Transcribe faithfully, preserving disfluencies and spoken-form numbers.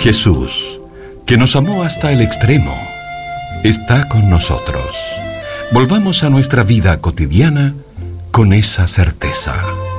Jesús, que nos amó hasta el extremo, está con nosotros. Volvamos a nuestra vida cotidiana con esa certeza.